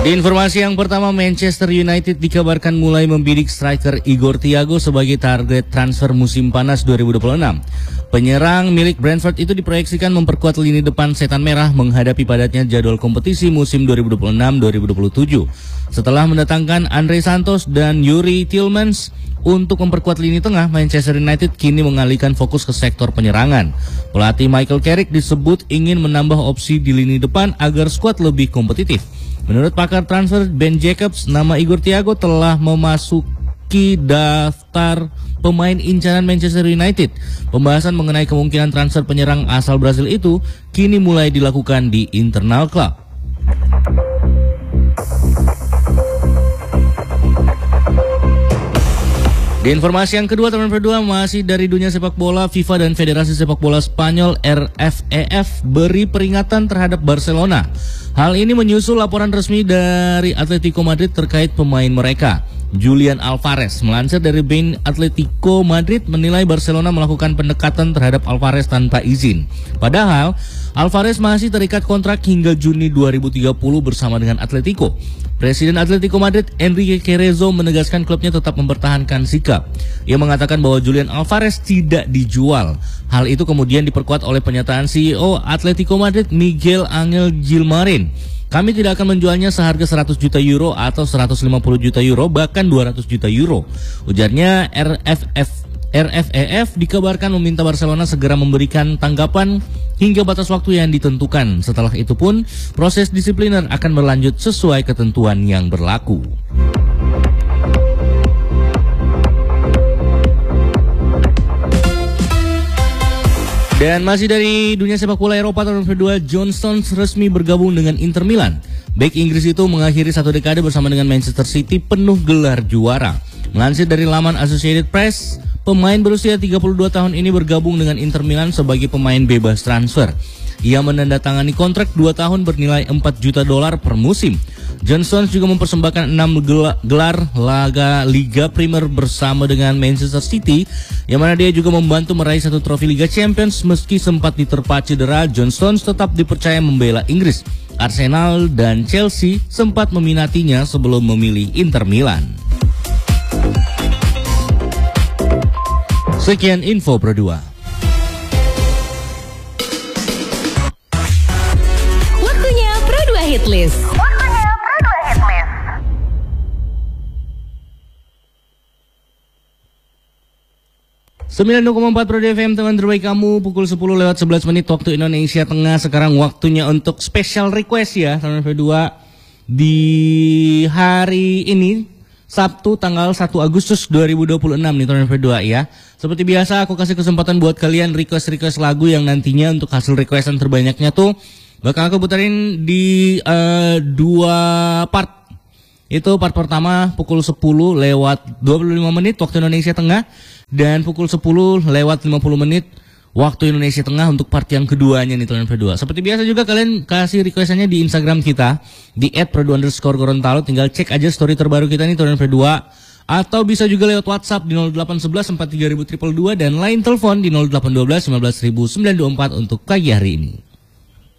Di informasi yang pertama, Manchester United dikabarkan mulai membidik striker Igor Thiago sebagai target transfer musim panas 2026. Penyerang milik Brentford itu diproyeksikan memperkuat lini depan Setan Merah menghadapi padatnya jadwal kompetisi musim 2026-2027. Setelah mendatangkan Andre Santos dan Yuri Tillmans untuk memperkuat lini tengah, Manchester United kini mengalihkan fokus ke sektor penyerangan. Pelatih Michael Carrick disebut ingin menambah opsi di lini depan agar skuad lebih kompetitif. Menurut pakar transfer Ben Jacobs, nama Igor Thiago telah memasuki daftar pemain incaran Manchester United. Pembahasan mengenai kemungkinan transfer penyerang asal Brasil itu kini mulai dilakukan di internal klub. Di informasi yang kedua, teman kedua, masih dari dunia sepak bola, FIFA dan Federasi Sepak Bola Spanyol RFEF beri peringatan terhadap Barcelona. Hal ini menyusul laporan resmi dari Atletico Madrid terkait pemain mereka. Julian Alvarez melansir dari Bain, Atletico Madrid menilai Barcelona melakukan pendekatan terhadap Alvarez tanpa izin. Padahal Alvarez masih terikat kontrak hingga Juni 2030 bersama dengan Atletico. Presiden Atletico Madrid Enrique Cerezo menegaskan klubnya tetap mempertahankan sikap. Ia mengatakan bahwa Julian Alvarez tidak dijual. Hal itu kemudian diperkuat oleh pernyataan CEO Atletico Madrid Miguel Angel Gilmarin. Kami tidak akan menjualnya seharga 100 juta euro atau 150 juta euro, bahkan 200 juta euro. Ujarnya RFEF dikabarkan meminta Barcelona segera memberikan tanggapan hingga batas waktu yang ditentukan. Setelah itu pun proses disipliner akan berlanjut sesuai ketentuan yang berlaku. Dan masih dari dunia sepak bola Eropa, tahun kedua, John Stones resmi bergabung dengan Inter Milan. Bek Inggris itu mengakhiri satu dekade bersama dengan Manchester City penuh gelar juara. Melansir dari laman Associated Press, pemain berusia 32 tahun ini bergabung dengan Inter Milan sebagai pemain bebas transfer. Ia menandatangani kontrak 2 tahun bernilai $4 juta per musim. John Stones juga mempersembahkan 6 gelar laga Liga Premier bersama dengan Manchester City, yang mana dia juga membantu meraih 1 trofi Liga Champions. Meski sempat diterpa cedera, John Stones tetap dipercaya membela Inggris. Arsenal dan Chelsea sempat meminatinya sebelum memilih Inter Milan. Sekian info Pro 2. Waktunya Pro 2 Hitlist. 90,4 Pro FM, teman terbaik kamu, pukul 10 lewat 11 menit waktu Indonesia Tengah. Sekarang waktunya untuk special request ya, teman Pro 2. Di hari ini, Sabtu tanggal 1 Agustus 2026 nih teman Pro 2 ya. Seperti biasa aku kasih kesempatan buat kalian request lagu yang nantinya untuk hasil requestan terbanyaknya tuh bakal aku putarin di 2 part. Itu part pertama pukul 10 lewat 25 menit waktu Indonesia Tengah. Dan pukul 10 lewat 50 menit waktu Indonesia Tengah untuk part yang keduanya nih teman Pro 2. Seperti biasa juga kalian kasih requestannya di Instagram kita di @pro2_gorontalo. Tinggal cek aja story terbaru kita nih teman Pro 2. Atau bisa juga lewat WhatsApp di 0811 43000 222 dan line telepon di 0812 1900924 untuk pagi hari ini.